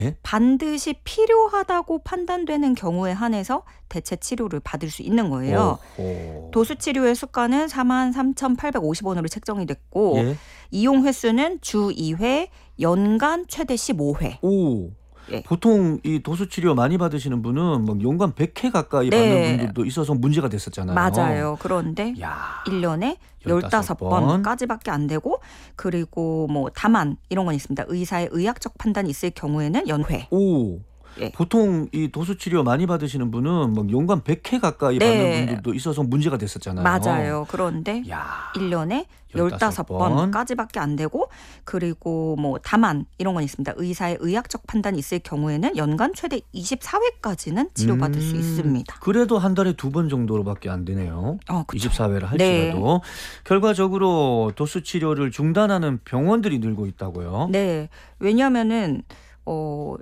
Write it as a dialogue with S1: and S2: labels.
S1: 예?
S2: 반드시 필요하다고 판단되는 경우에 한해서 대체 치료를 받을 수 있는 거예요.
S1: 오호.
S2: 도수 치료의 수가는 43,850원으로 책정이 됐고
S1: 예.
S2: 이용 횟수는 주 2회, 연간 최대 15회.
S1: 오.
S2: 예.
S1: 보통 이 도수 치료 많이 받으시는 분은 막 연간 100회 가까이
S2: 네.
S1: 받는 분들도 있어서 문제가 됐었잖아요.
S2: 맞아요. 그런데
S1: 야.
S2: 1년에
S1: 15번.
S2: 15번까지밖에 안 되고 그리고 뭐 다만 이런 건 있습니다. 의사의 의학적 판단이 있을 경우에는 연회.
S1: 오.
S2: 예.
S1: 보통 이 도수 치료 많이 받으시는 분은 막 연간 100회 가까이
S2: 네.
S1: 받는 분들도 있어서 문제가 됐었잖아요.
S2: 맞아요. 그런데
S1: 야.
S2: 1년에
S1: 15번.
S2: 15번까지밖에 안 되고 그리고 뭐 다만 이런 건 있습니다. 의사의 의학적 판단이 있을 경우에는 연간 최대 24회까지는 치료받을 수 있습니다.
S1: 그래도 한 달에 2번 정도로밖에 안 되네요.
S2: 그쵸.
S1: 24회를
S2: 네.
S1: 할지라도. 결과적으로 도수 치료를 중단하는 병원들이 늘고 있다고요.
S2: 네. 왜냐하면은